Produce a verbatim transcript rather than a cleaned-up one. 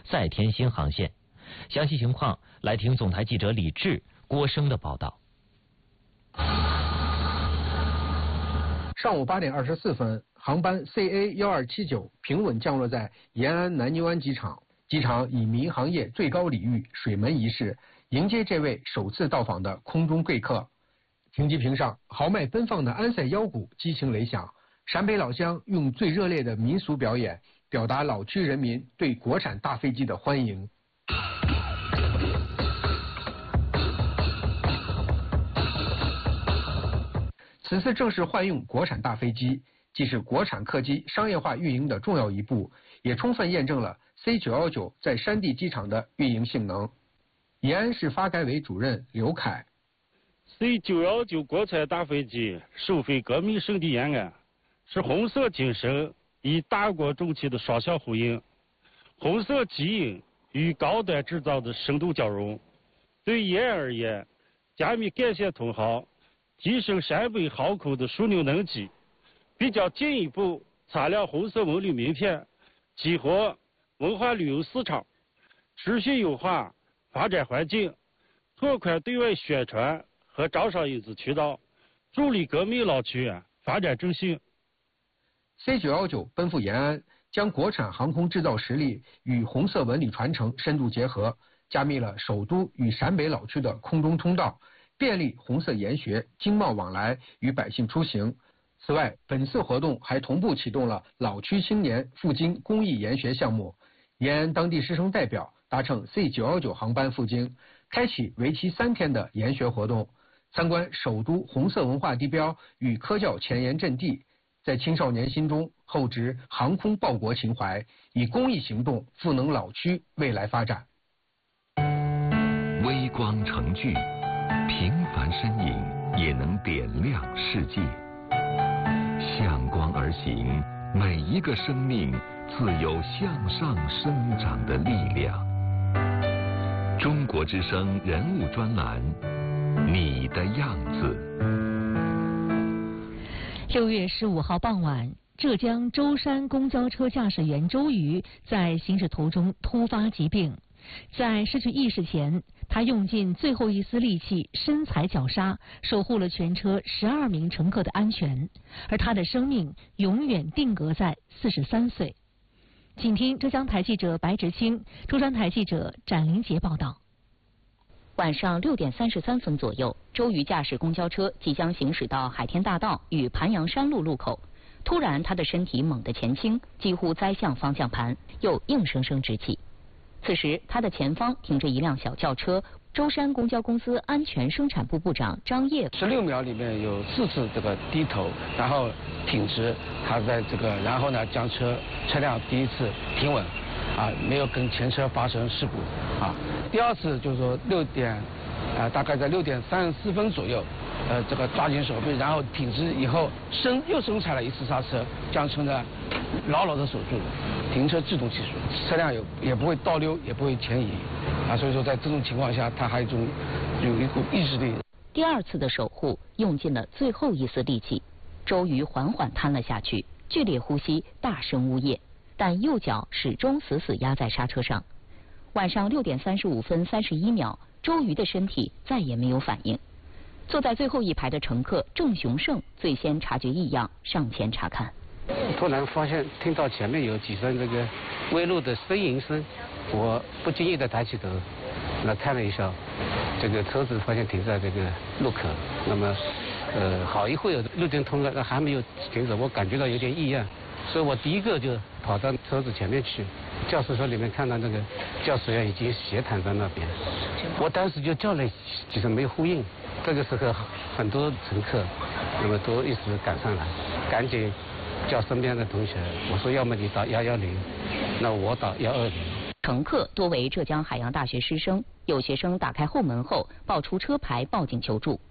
再添新航线。详细情况来听总台记者李志、郭生的报道。 上午八点二十四分，航班 C A 一二七九平稳降落在延安南泥湾机场。机场以民航业最高礼遇水门仪式迎接这位首次到访的空中贵客。停机坪上，豪迈奔放的安塞腰鼓激情雷响，陕北老乡用最热烈的民俗表演表达老区人民对国产大飞机的欢迎。此次正式换用国产大飞机，既是国产客机商业化运营的重要一步，也充分验证了 C 九一九在山地机场的运营性能。延安市发改委主任刘凯 ：C 九一九国产大飞机首飞革命圣地延安，是红色精神与大国重器的双向呼应，红色基因与高端制造的深度交融。对延安而言，加密干线通航，提升陕北航空的枢纽能级，比较进一步擦亮红色文旅名片，激活文化旅游市场，持续优化发展环境，拓宽对外宣传和招商引资渠道，助力革命老区发展振兴。 C 九一九奔赴延安，将国产航空制造实力与红色文旅传承深度结合，加密了首都与陕北老区的空中通道，便利红色研学经贸往来与百姓出行。此外，本次活动还同步启动了老区青年赴京公益研学项目。延安当地师生代表搭乘 C 九一九航班赴京，开启为期三天的研学活动，参观首都红色文化地标与科教前沿阵地，在青少年心中厚植航空报国情怀，以公益行动赋能老区未来发展。 微光成炬，平凡身影也能点亮世界。向光而行，每一个生命自有向上生长的力量。中国之声人物专栏，你的样子。 六月十五号傍晚，浙江舟山公交车驾驶员周瑜在行驶途中突发疾病，在失去意识前，他用尽最后一丝力气，身踩绞杀，守护了全车十二名乘客的安全，而他的生命永远定格在四十三岁。请听浙江台记者白直清、舟山台记者展玲杰报道。 晚上六点三十三分左右，周瑜驾驶公交车即将行驶到海天大道与盘阳山路路口，突然他的身体猛地前倾，几乎栽向方向盘，又硬生生直起。此时他的前方停着一辆小轿车，舟山公交公司安全生产部部长张烨。 十六秒里面有四次这个低头，然后挺直，他在这个，然后呢将车车辆第一次停稳，啊，没有跟前车发生事故，啊，第二次就是说六点，啊，大概在六点三十四分左右，呃，这个抓紧手臂，然后挺直以后，伸又松踩了一次刹车，将车呢牢牢的守住，停车制动技术，车辆有也不会倒溜，也不会前移，啊，所以说在这种情况下，他还有一种有一股意志力。 第二次的守护用尽了最后一丝力气，周瑜缓缓瘫了下去，剧烈呼吸，大声呜咽，但右脚始终死死压在刹车上。晚上六点三十五分三十一秒，周瑜的身体再也没有反应。坐在最后一排的乘客郑雄胜最先察觉异样，上前查看。 突然发现听到前面有几声这个微弱的呻吟声，我不经意的抬起头，那看了一下，这个车子发现停在这个路口，那么呃好一会儿路灯通了，还没有停止，我感觉到有点异样，所以我第一个就跑到车子前面去，驾驶室里面看到那个驾驶员已经斜躺在那边，我当时就叫了几声没呼应，这个时候很多乘客那么都一时赶上来，赶紧叫身边的同学，我说要么你打幺幺零，那我打幺二零。 乘客多为浙江海洋大学师生，有学生打开后门后报出车牌报警求助。